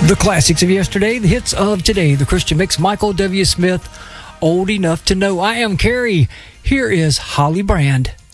The classics of yesterday, the hits of today, the Christian Mix, Michael W. Smith, Old Enough to Know. I am Carrie. Here is Holly Brand.